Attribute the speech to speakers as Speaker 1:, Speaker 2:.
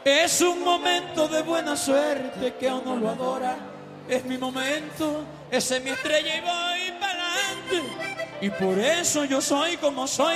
Speaker 1: Es un momento de buena suerte que uno lo adora. Es mi momento, esa es mi estrella y voy para adelante. Y por eso yo soy como soy.